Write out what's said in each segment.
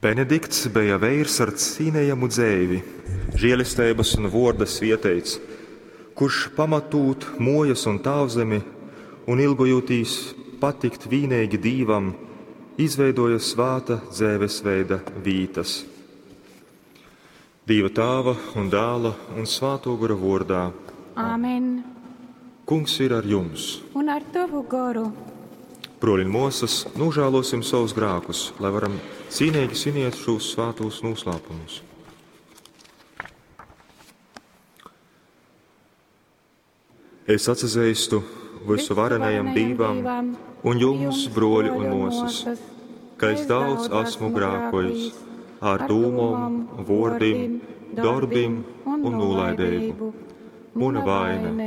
Benedikts bija veirs ar cīnējamu dzēvi, žēlistības un vordas vieteic, kurš pamatūt mojas un tāvzemi un ilgojotīs patikt vīnēgi Dīvam, izveidoja svāta dzēvesveida vītas. Dieva Tāva un Dēla un Svāto gara vārdā. Āmen. Kungs ir ar jums. Un ar tavu garu. Broļi un mūsas, nožēlosim savus grēkus, lai varam cīnīgi svinēt šos svātos noslēpumus. Es atsazīstu visu varenajam Dīvam un jums, broļi un mūsas, ka es daudz esmu grēkojis ar dūmom, vārdiem, darbiem un nolaidību. Muna vaina,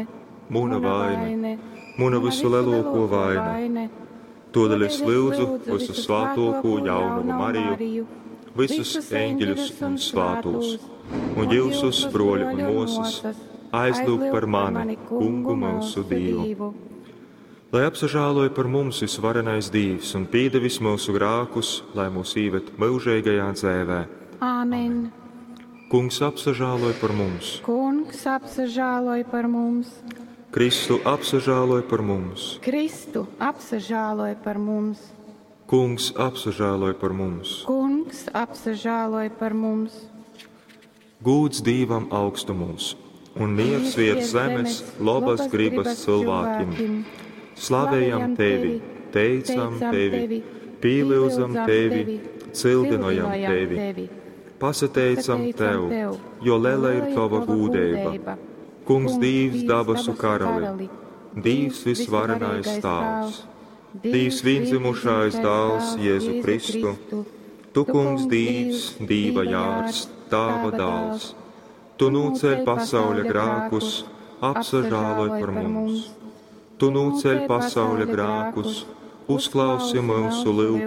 muna visu lielāko vaina. Todēļ es lūdzu visu svātoko jaunumu Mariju, visus eņģeļus un svātos, un jūsus, broļi un mūsas, aizlūg par mani, Kungu mūsu Dievu. Lai apsažāloja par mums visvarenais Dievs un pīdevis mūsu grākus, lai mūs īvet mūžīgajā dzēvē. Āmen. Kungs apsažāloja par mums. Kungs apsažāloja par mums. Kristu apsažāloja par mums. Kristu apsažāloja par mums. Kungs apsažāloja par mums. Kungs apsažāloja par mums. Gūds Dievam augstumos un miers virs zemes labas gribas cilvēkiem. Slavējam Tevi, teicam Tevi, pīlīdzam Tevi, cildinojam Tevi. Pasateicam Tev, jo liela ir Tava gūdeiba. Kungs Dievs dabasu karali, Dievs visvarenais Tēvs, Dievs vienzimušais Dēls Jēzu Kristu, Tu, Kungs Dievs, Dieva jārs, Tava Dēls, Tu nūceļ pasauļa grēkus, apsažāloj par mums. Tu nūceļ pasauļa grēkus, uzklausi mūsu lūgšanu.